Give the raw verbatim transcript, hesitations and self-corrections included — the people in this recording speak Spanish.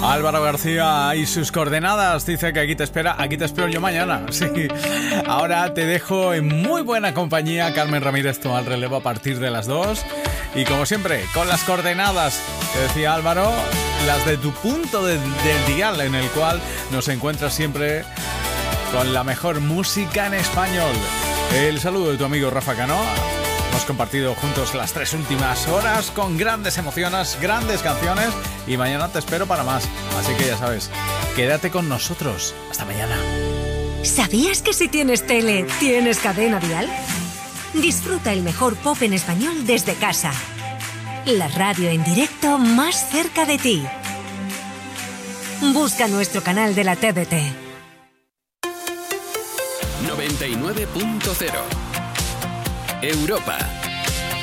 Álvaro García y sus coordenadas. Dice que aquí te espera, aquí te espero yo mañana. Sí. Ahora te dejo en muy buena compañía. Carmen Ramírez toma el relevo a partir de las dos. Y como siempre, con las coordenadas, que decía Álvaro, las de tu punto de, del dial, en el cual nos encuentras siempre con la mejor música en español. El saludo de tu amigo Rafa Cano. Hemos compartido juntos las tres últimas horas con grandes emociones, grandes canciones, y mañana te espero para más. Así que ya sabes, quédate con nosotros. Hasta mañana. ¿Sabías que si tienes tele, tienes Cadena Dial? Disfruta el mejor pop en español desde casa. La radio en directo más cerca de ti. Busca nuestro canal de la T D T. noventa y nueve punto cero Europa.